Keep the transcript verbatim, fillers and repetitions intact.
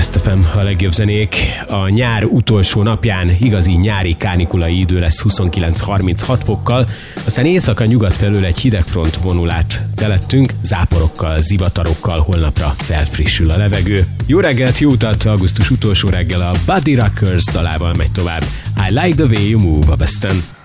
Best ef em, a legjobb zenék. A nyár utolsó napján igazi nyári kánikulai idő lesz huszonkilenc harminchat fokkal, aztán éjszaka nyugat felől egy hidegfront vonul át felettünk, záporokkal, zivatarokkal, holnapra felfrissül a levegő. Jó reggelt, jó utat, augusztus utolsó reggel a Buddy Rockers dalával megy tovább. I like the way you move a Besten.